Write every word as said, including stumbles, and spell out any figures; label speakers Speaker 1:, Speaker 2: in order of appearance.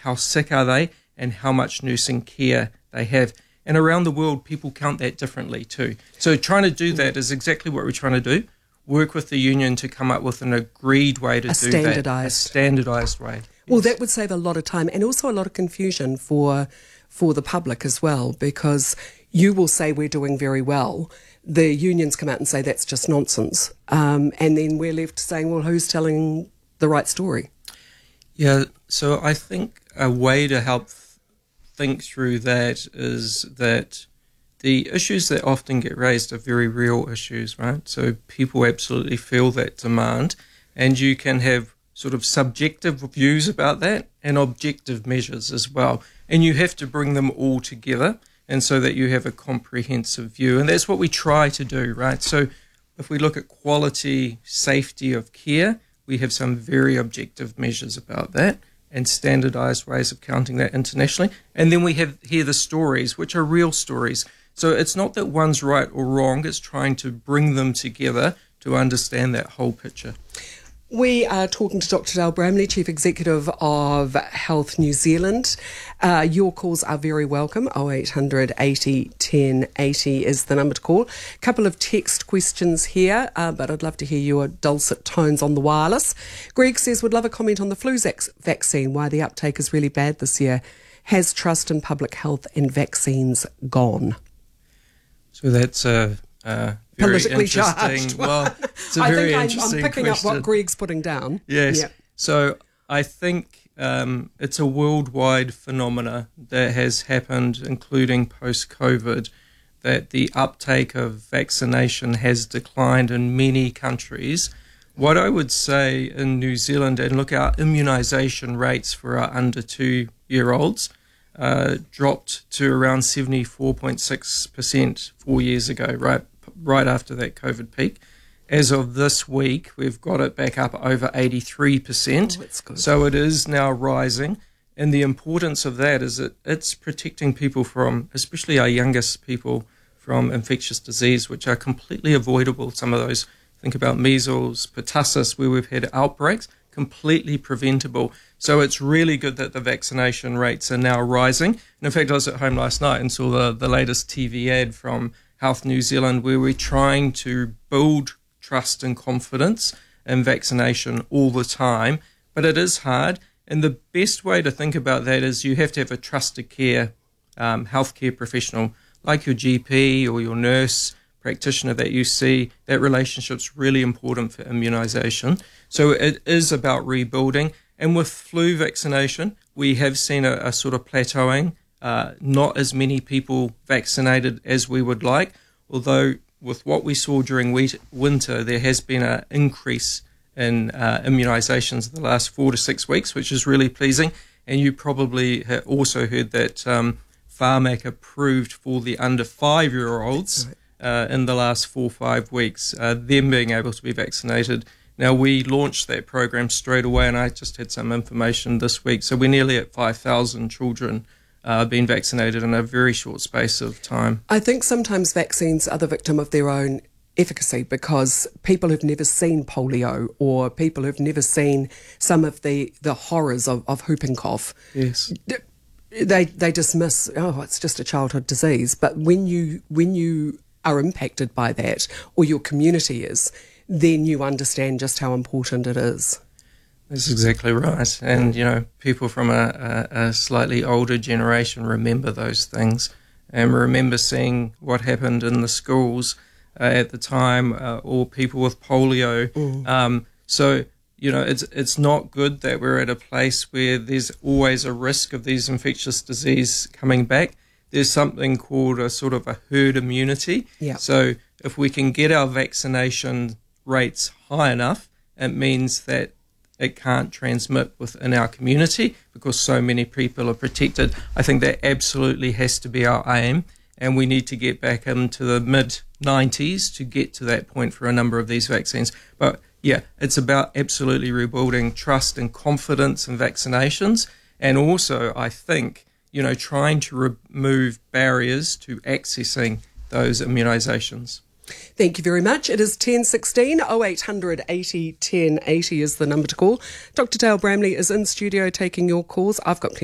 Speaker 1: how sick are they and how much nursing care they have. And around the world, people count that differently too. So trying to do that is exactly what we're trying to do. Work with the union to come up with an agreed way to
Speaker 2: a
Speaker 1: do
Speaker 2: standardized.
Speaker 1: that. A standardised way.
Speaker 2: Well,
Speaker 1: Yes.
Speaker 2: that would save a lot of time and also a lot of confusion for for the public as well, because you will say we're doing very well. The unions come out and say that's just nonsense. Um, and then we're left saying, well, who's telling the right story?
Speaker 1: Yeah, so I think a way to help th- think through that is that the issues that often get raised are very real issues, right? So people absolutely feel that demand, and you can have sort of subjective views about that and objective measures as well. And you have to bring them all together, and so that you have a comprehensive view. And that's what we try to do, right? So if we look at quality, safety of care, we have some very objective measures about that and standardized ways of counting that internationally. And then we have here the stories, which are real stories. So it's not that one's right or wrong, it's trying to bring them together to understand that whole picture.
Speaker 2: We are talking to Doctor Dale Bramley, Chief Executive of Health New Zealand. Uh, your calls are very welcome. oh eight hundred eighty ten eighty is the number to call. A couple of text questions here, uh, but I'd love to hear your dulcet tones on the wireless. Greg says, would love a comment on the flu zac- vaccine, why the uptake is really bad this year. Has trust in public health and vaccines gone?
Speaker 1: So that's a... Uh, Very
Speaker 2: politically charged.
Speaker 1: Well, it's a
Speaker 2: I
Speaker 1: very
Speaker 2: think I'm,
Speaker 1: interesting
Speaker 2: I'm picking
Speaker 1: question.
Speaker 2: up what Greg's putting down.
Speaker 1: Yes.
Speaker 2: Yep.
Speaker 1: So I think um, it's a worldwide phenomena that has happened, including post-COVID, that the uptake of vaccination has declined in many countries. What I would say in New Zealand, and look, our immunisation rates for our under two-year-olds uh, dropped to around seventy-four point six percent four years ago, right? right after that COVID peak. As of this week, we've got it back up over eighty-three percent.
Speaker 2: Oh, that's good.
Speaker 1: So it is now rising. And the importance of that is that it's protecting people from, especially our youngest people, from infectious disease, which are completely avoidable. Some of those, think about measles, pertussis, where we've had outbreaks, completely preventable. So it's really good that the vaccination rates are now rising. And in fact, I was at home last night and saw the, the latest T V ad from Health New Zealand, where we're trying to build trust and confidence in vaccination all the time. But it is hard. And the best way to think about that is you have to have a trusted care um, healthcare professional, like your G P or your nurse practitioner that you see. That relationship's really important for immunisation. So it is about rebuilding. And with flu vaccination, we have seen a, a sort of plateauing. Uh, not as many people vaccinated as we would like, although with what we saw during wheat, winter, there has been an increase in uh, immunisations in the last four to six weeks, which is really pleasing. And you probably have also heard that um, Pharmac approved for the under five-year-olds uh, in the last four or five weeks, uh, them being able to be vaccinated. Now, we launched that program straight away, and I just had some information this week. So we're nearly at five thousand children Uh, being vaccinated in a very short space of time.
Speaker 2: I think sometimes vaccines are the victim of their own efficacy, because people who've never seen polio or people who've never seen some of the, the horrors of, of whooping cough,
Speaker 1: Yes,
Speaker 2: they they dismiss, oh, it's just a childhood disease. But when you when you are impacted by that, or your community is, then you understand just how important it is.
Speaker 1: that's exactly right. And, you know, people from a, a, a slightly older generation remember those things and remember seeing what happened in the schools uh, at the time, uh, or people with polio.
Speaker 2: Mm.
Speaker 1: Um, so, you know, it's it's not good that we're at a place where there's always a risk of these infectious disease coming back. There's something called a sort of a herd immunity.
Speaker 2: Yeah.
Speaker 1: So if we can get our vaccination rates high enough, it means that it can't transmit within our community because so many people are protected. I think that absolutely has to be our aim, and we need to get back into the mid nineties to get to that point for a number of these vaccines. But yeah, it's about absolutely rebuilding trust and confidence in vaccinations, and also, I think, you know, trying to remove barriers to accessing those immunisations.
Speaker 2: Thank you very much. It is ten sixteen. oh eight hundred eighty ten eighty is the number to call. Doctor Dale Bramley is in studio taking your calls. I've got